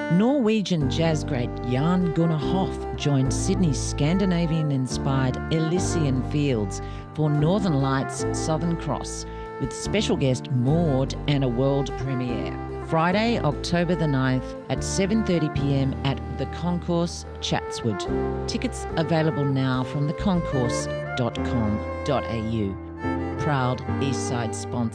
Norwegian jazz great Jan Gunnar Hoff joined Sydney's Scandinavian-inspired Elysian Fields for Northern Lights Southern Cross with special guest Maud and a world premiere. Friday, October the 9th at 7:30pm at The Concourse, Chatswood. Tickets available now from theconcourse.com.au. Proud Eastside sponsor.